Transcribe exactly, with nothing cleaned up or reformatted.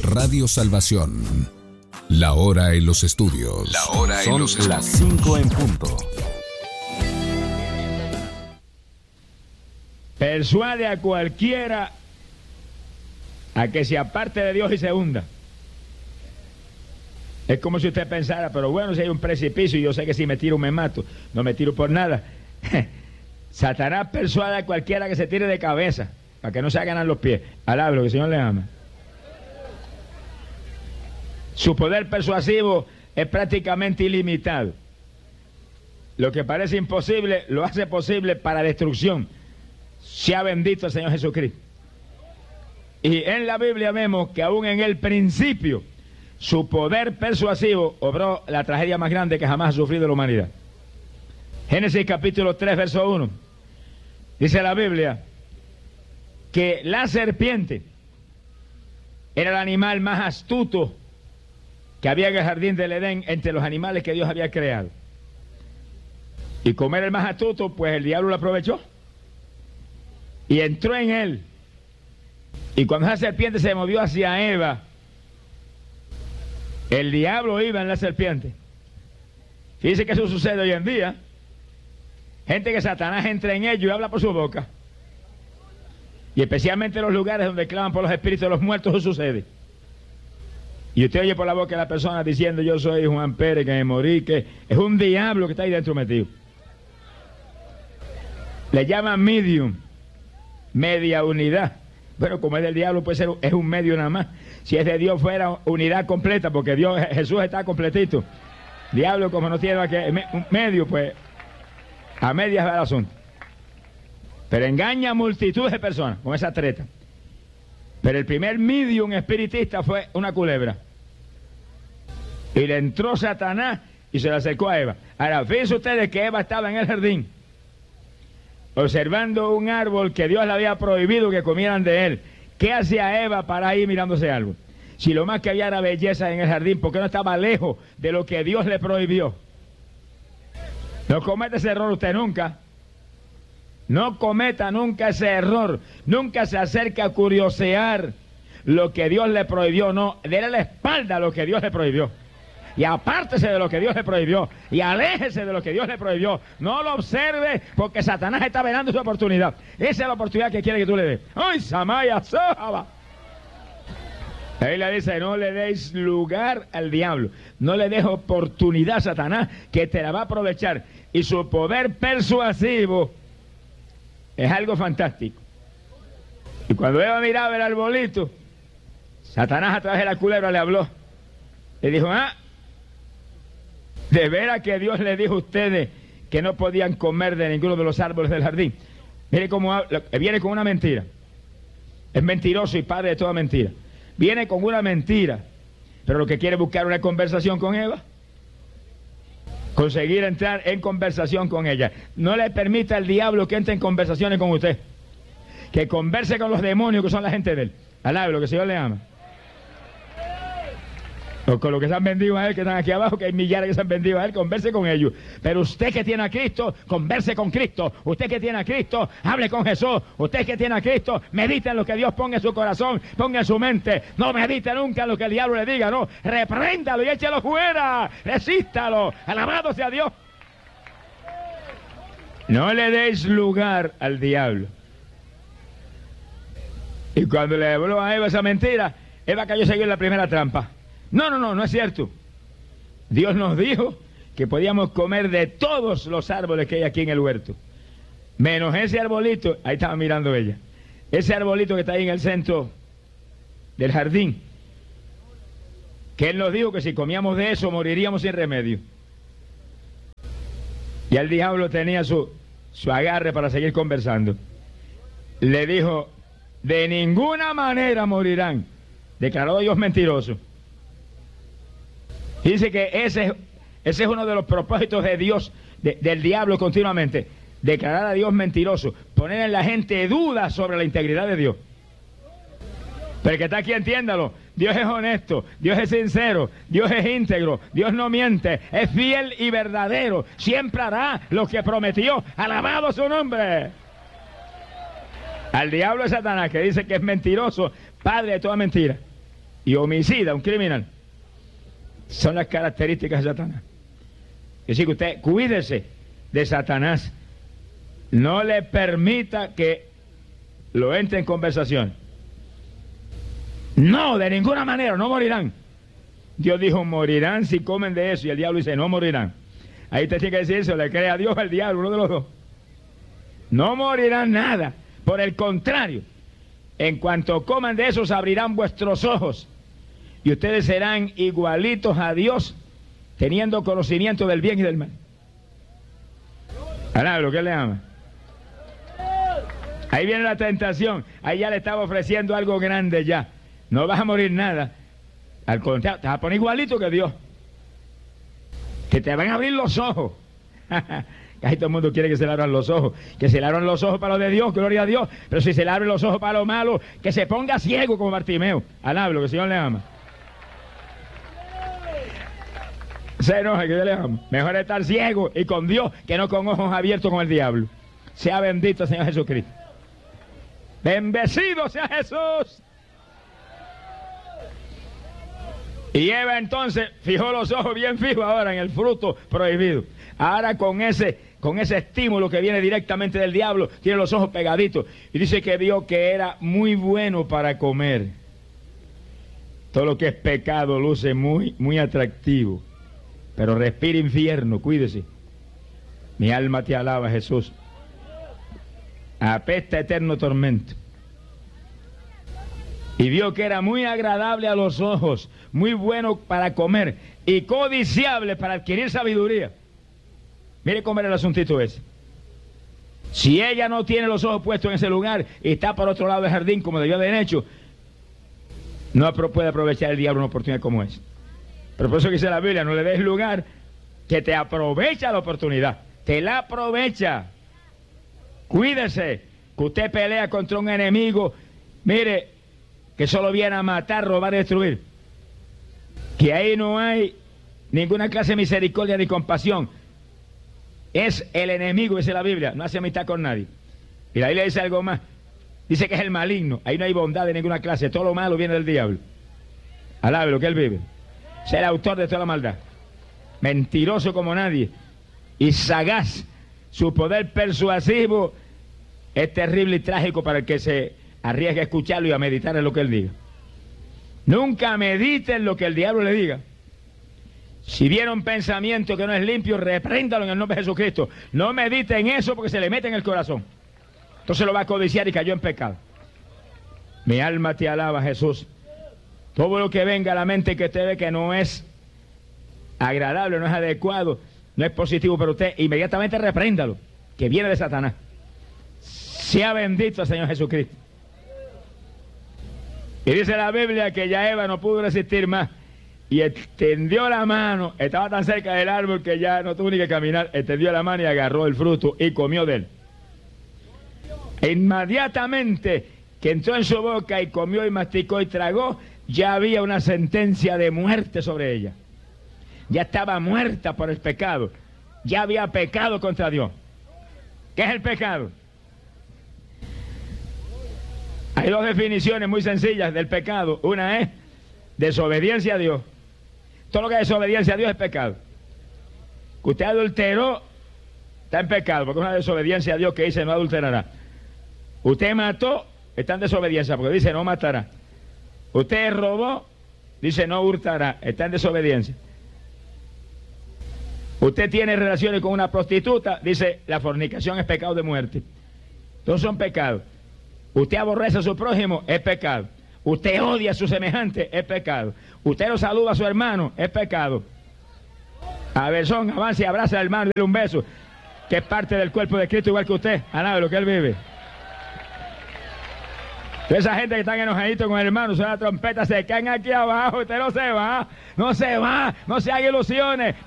Radio Salvación. La hora en los estudios. La hora Son en los estudios. las cinco en punto. Persuade a cualquiera a que se aparte de Dios y se hunda. Es como si usted pensara, pero bueno, si hay un precipicio y yo sé que si me tiro me mato. No me tiro por nada. Satanás persuade a cualquiera que se tire de cabeza para que no se hagan los pies. Alabe lo que el Señor le ama. Su poder persuasivo es prácticamente ilimitado. Lo que parece imposible lo hace posible para destrucción. Sea bendito el Señor Jesucristo. Y en la Biblia vemos que aún en el principio su poder persuasivo obró la tragedia más grande que jamás ha sufrido la humanidad. Génesis capítulo tres, verso uno. Dice la Biblia que la serpiente era el animal más astuto que había en el jardín del Edén entre los animales que Dios había creado. Y como era el más astuto, pues el diablo lo aprovechó y entró en él. Y cuando esa serpiente se movió hacia Eva, el diablo iba en la serpiente. Fíjense que eso sucede hoy en día. Gente que Satanás entra en ellos y habla por su boca. Y especialmente en los lugares donde claman por los espíritus de los muertos, eso sucede. Y usted oye por la boca de la persona diciendo: yo soy Juan Pérez, que me morí, que es un diablo que está ahí dentro metido. Le llaman medium, media unidad. Bueno, como es del diablo, puede ser, es un medio nada más. Si es de Dios fuera unidad completa, porque Dios, Jesús está completito. Diablo, como no tiene más que un medio, pues a medias va el asunto. Pero engaña a multitud de personas con esa treta. Pero el primer medium espiritista fue una culebra. Y le entró Satanás y se le acercó a Eva. Ahora, fíjense ustedes que Eva estaba en el jardín observando un árbol que Dios le había prohibido que comieran de él. ¿Qué hacía Eva para ir mirando ese árbol? Si lo más que había era belleza en el jardín, ¿por qué no estaba lejos de lo que Dios le prohibió? No cometa ese error usted nunca. No cometa nunca ese error. Nunca se acerque a curiosear lo que Dios le prohibió. No, déle la espalda a lo que Dios le prohibió. Y apártese de lo que Dios le prohibió. Y aléjese de lo que Dios le prohibió. No lo observe, porque Satanás está velando su oportunidad. Esa es la oportunidad que quiere que tú le des. ¡Ay, Samaya, Sojaba! La Biblia dice: no le deis lugar al diablo. No le deis oportunidad a Satanás, que te la va a aprovechar. Y su poder persuasivo es algo fantástico. Y cuando Eva miraba el arbolito, Satanás a través de la culebra le habló. Le dijo: ah, de veras que Dios le dijo a ustedes que no podían comer de ninguno de los árboles del jardín. Mire cómo habla, viene con una mentira. Es mentiroso y padre de toda mentira. Viene con una mentira, pero lo que quiere es buscar una conversación con Eva. Conseguir entrar en conversación con ella. No le permita al diablo que entre en conversaciones con usted. Que converse con los demonios que son la gente de él. Alabe lo que el Señor le ama. O con los que se han vendido a él, que están aquí abajo, que hay millares que se han vendido a él, converse con ellos. Pero usted que tiene a Cristo, converse con Cristo. Usted que tiene a Cristo, hable con Jesús. Usted que tiene a Cristo, medite en lo que Dios ponga en su corazón, ponga en su mente. No medite nunca en lo que el diablo le diga, no. Repréndalo y échalo fuera. Resístalo. Alabado sea Dios. No le deis lugar al diablo. Y cuando le habló a Eva esa mentira, Eva cayó seguir en la primera trampa. No, no, no, no es cierto. Dios nos dijo que podíamos comer de todos los árboles que hay aquí en el huerto, menos ese arbolito. Ahí estaba mirando ella. Ese arbolito que está ahí en el centro del jardín, que Él nos dijo que si comíamos de eso moriríamos sin remedio. Y el diablo tenía su, su agarre para seguir conversando. Le dijo: de ninguna manera morirán. Declaró Dios mentiroso. Dice que ese, ese es uno de los propósitos de Dios, de, del diablo continuamente. Declarar a Dios mentiroso. Poner en la gente dudas sobre la integridad de Dios. Pero el que está aquí, entiéndalo. Dios es honesto, Dios es sincero, Dios es íntegro, Dios no miente, es fiel y verdadero. Siempre hará lo que prometió. Alabado su nombre. Al diablo es Satanás, que dice que es mentiroso, padre de toda mentira. y homicida, un criminal. Son las características de Satanás. Es decir, que usted cuídese de Satanás. No le permita que lo entre en conversación. No, de ninguna manera, no morirán. Dios dijo, morirán si comen de eso. Y el diablo dice, no morirán. Ahí usted tiene que decir eso, le cree a Dios o al diablo, uno de los dos. No morirán nada. Por el contrario, en cuanto coman de eso, se abrirán vuestros ojos. Y ustedes serán igualitos a Dios, teniendo conocimiento del bien y del mal. Alabro, ¿qué le ama? Ahí viene la tentación. Ahí ya le estaba ofreciendo algo grande ya. No vas a morir nada. Al contrario, te vas a poner igualito que Dios. Que te van a abrir los ojos. Casi todo el mundo quiere que se le abran los ojos. Que se le abran los ojos para lo de Dios, gloria a Dios. Pero si se le abren los ojos para lo malo, que se ponga ciego como Bartimeo. Alabro, que el Señor le ama. Se enoja, que Dios le ama. Mejor estar ciego y con Dios que no con ojos abiertos con el diablo. Sea bendito el Señor Jesucristo. Bendecido sea Jesús. Y Eva entonces fijó los ojos bien fijos ahora en el fruto prohibido. Ahora con ese, con ese estímulo que viene directamente del diablo, tiene los ojos pegaditos. Y dice que vio que era muy bueno para comer. Todo lo que es pecado luce muy, muy atractivo. Pero respira infierno, cuídese. Mi alma te alaba, Jesús. Apesta eterno tormento. Y vio que era muy agradable a los ojos, muy bueno para comer y codiciable para adquirir sabiduría. Mire cómo era el asuntito ese. Si ella no tiene los ojos puestos en ese lugar y está por otro lado del jardín como debió haber hecho, no puede aprovechar el diablo una oportunidad como esa. Pero por eso dice la Biblia, no le des lugar, que te aprovecha la oportunidad, te la aprovecha. Cuídese, que usted pelea contra un enemigo, mire, que solo viene a matar, robar y destruir. Que ahí no hay ninguna clase de misericordia ni compasión. Es el enemigo, dice la Biblia, no hace amistad con nadie. Y la Biblia dice algo más, dice que es el maligno, ahí no hay bondad de ninguna clase, todo lo malo viene del diablo. Alabe lo que él vive. Es el autor de toda la maldad. Mentiroso como nadie. Y sagaz. Su poder persuasivo es terrible y trágico para el que se arriesga a escucharlo y a meditar en lo que él diga. Nunca medite en lo que el diablo le diga. Si viene un pensamiento que no es limpio, repréndalo en el nombre de Jesucristo. No medite en eso porque se le mete en el corazón. Entonces lo va a codiciar y cayó en pecado. Mi alma te alaba, Jesús. Todo lo que venga a la mente que usted ve que no es agradable, no es adecuado, no es positivo para usted, inmediatamente repréndalo, que viene de Satanás. Sea bendito el Señor Jesucristo. Y dice la Biblia que ya Eva no pudo resistir más y extendió la mano, estaba tan cerca del árbol que ya no tuvo ni que caminar, extendió la mano y agarró el fruto y comió de él. E inmediatamente que entró en su boca y comió y masticó y tragó, ya había una sentencia de muerte sobre ella. Ya estaba muerta por el pecado. Ya había pecado contra Dios. ¿Qué es el pecado? Hay dos definiciones muy sencillas del pecado. Una es desobediencia a Dios. Todo lo que es desobediencia a Dios es pecado. Que usted adulteró, está en pecado, porque es una desobediencia a Dios que dice no adulterará. Usted mató, está en desobediencia, porque dice no matará. Usted robó, dice no hurtará, está en desobediencia. Usted tiene relaciones con una prostituta, dice la fornicación es pecado de muerte. Todos son pecados. Usted aborrece a su prójimo, es pecado. Usted odia a su semejante, es pecado. Usted no saluda a su hermano, es pecado. A ver, son, avance y abraza al hermano y dale un beso, que es parte del cuerpo de Cristo igual que usted. Alabe lo que él vive. Esa gente que están enojaditos con el hermano, suena la trompeta, se caen aquí abajo, usted no se va, no se va, no se haga ilusiones.